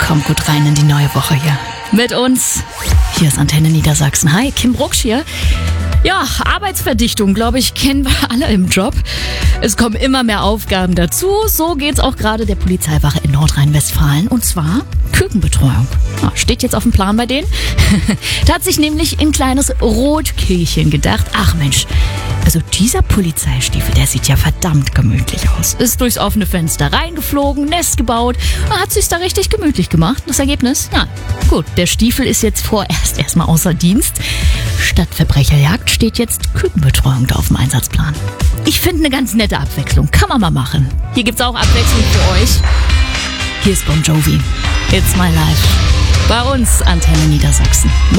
Kommt gut rein in die neue Woche hier. Mit uns. Hier ist Antenne Niedersachsen. Hi, Kim Brucksch hier. Ja, Arbeitsverdichtung, glaube ich, kennen wir alle im Job. Es kommen immer mehr Aufgaben dazu. So geht's auch gerade der Polizeiwache in Nordrhein-Westfalen. Und zwar Kükenbetreuung. Ja, steht jetzt auf dem Plan bei denen. Da hat sich nämlich ein kleines Rotkehlchen gedacht. Ach Mensch, also dieser Polizeistiefel, der sieht ja verdammt gemütlich aus. Ist durchs offene Fenster reingeflogen, Nest gebaut, hat sich's da richtig gemütlich gemacht. Das Ergebnis? Ja, gut, der Stiefel ist jetzt vorerst erstmal außer Dienst. Statt Verbrecherjagd steht jetzt Kükenbetreuung da auf dem Einsatzplan. Ich finde eine ganz nette Abwechslung. Kann man mal machen. Hier gibt's auch Abwechslung für euch. Hier ist Bon Jovi. It's my life. Bei uns Antenne Niedersachsen.